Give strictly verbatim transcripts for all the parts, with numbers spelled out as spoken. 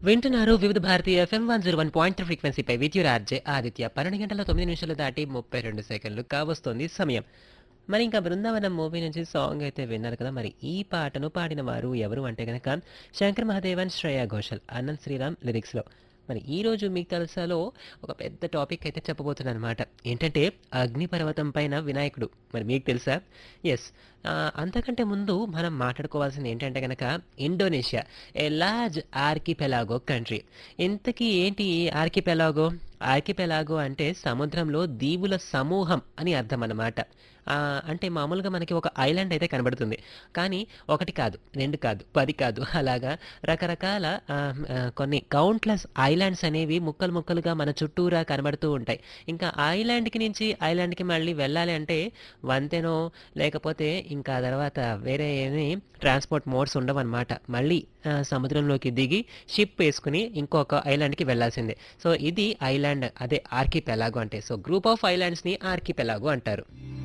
వింటున్నారు వివిధ Bharati FM one zero one point three ఫ్రీక్వెన్సీపై విద్యుత్ ఆర్జే ఆదిత్య పన్నెండు గంటల తొమ్మిది నిమిషాలు దాటి ముప్పై రెండు సెకండ్లు కావస్తోంది సమయం. మరి ఇంకా బృందావనం మూవీ నుంచి సాంగ్ అయితే విన్నారు కదా. మరి ఈ పాటను పాడిన వారు ఎవరు అంటే గనక శంకర్ మహాదేవన్, శ్రేయా ఘోషల్, అనంత్ శ్రీరామ్ లిరిక్స్లో. మరి ఈ రోజు మీకు తెలుసాలో ఒక పెద్ద టాపిక్ అయితే చెప్పబోతున్నాను అనమాట. ఏంటంటే అగ్నిపర్వతం పైన వినాయకుడు. మరి మీకు తెలుసా? ఎస్. అంతకంటే ముందు మనం మాట్లాడుకోవాల్సింది ఏంటంటే కనుక Indonesia, a large archipelago country. ఇంతకీ ఏంటి ఈ ఆర్కిపెలాగో? ఆర్కిపెలాగో అంటే సముద్రంలో దీవుల సమూహం అని అర్థం అన్నమాట. ఆ, అంటే మామూలుగా మనకి ఒక ఐలాండ్ అయితే కనబడుతుంది. కానీ ఒకటి కాదు, రెండు కాదు, పది కాదు, అలాగా రకరకాల ఆ, ఆ, కొన్ని కౌంట్లెస్ ఐలాండ్స్ అనేవి ముక్కలు ముక్కలుగా మన చుట్టూరా కనబడుతూ ఉంటాయి. ఇంకా ఐలాండ్కి నుంచి ఐలాండ్కి మళ్ళీ వెళ్ళాలి అంటే వంతెనో లేకపోతే ఇంకా తర్వాత వేరే ఏమి ట్రాన్స్పోర్ట్ మోడ్స్ ఉండవన్నమాట. మళ్ళీ ఆ, సముద్రంలోకి దిగి షిప్ వేసుకుని ఇంకొక ఐలాండ్కి వెళ్ళాల్సిందే. సో ఇది ఐలాండ్, అదే ఆర్కిపెలాగో అంటే. సో గ్రూప్ ఆఫ్ ఐలాండ్స్ని ఆర్కిపెలాగో అంటారు.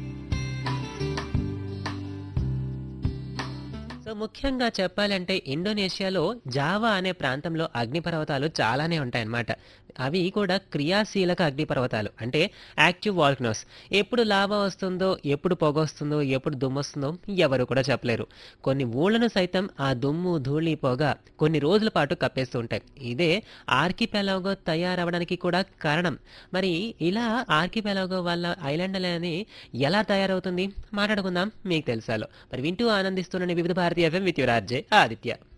సో ముఖ్యంగా చెప్పాలంటే ఇండోనేషియాలో జావా అనే ప్రాంతంలో అగ్నిపర్వతాలు చాలానే ఉంటాయన్నమాట. అవి కూడా క్రియాశీలక అగ్నిపర్వతాలు, అంటే యాక్టివ్ వాల్కనోస్. ఎప్పుడు లావా వస్తుందో, ఎప్పుడు పొగ వస్తుందో, ఎప్పుడు దుమ్ము వస్తుందో ఎవరు కూడా చెప్పలేరు. కొన్ని ఊళ్ళను సైతం ఆ దుమ్ము, ధూళి, పొగ కొన్ని రోజుల పాటు కప్పేస్తూ ఉంటాయి. ఇదే ఆర్కిపెలాగో తయారవడానికి కూడా కారణం. మరి ఇలా ఆర్కిపెలాగో వాళ్ళ ఐలాండ్ అనేది ఎలా తయారవుతుంది మాట్లాడుకుందాం మీకు తెలుసాలో. మరి వింటూ ఆనందిస్తున్న వివిధ భారతీయ FM with your RJ Aditya.